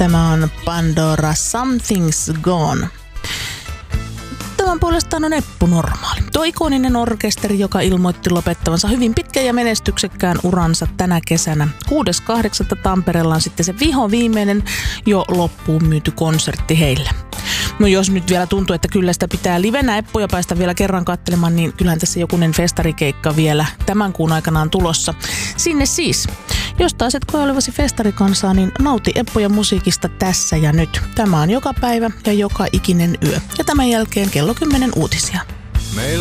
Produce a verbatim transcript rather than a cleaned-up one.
Tämä on Pandora Something's Gone. Tämän puolestaan on Eppu Normaali. Tuo ikoninen orkesteri, joka ilmoitti lopettavansa hyvin pitkän ja menestyksekkään uransa tänä kesänä. kuudes kahdeksatta Tampereella on sitten se viho viimeinen jo loppuun myyty konsertti heille. No jos nyt vielä tuntuu, että kyllä sitä pitää livenä Eppuja päästä vielä kerran katselemaan, niin kyllähän tässä jokunen festarikeikka vielä tämän kuun aikana on tulossa. Sinne siis. Jos taas et koe olevasi festarikansaa, niin nauti Eppujen musiikista tässä ja nyt. Tämä on joka päivä ja joka ikinen yö. Ja tämän jälkeen kello kymmenen uutisia.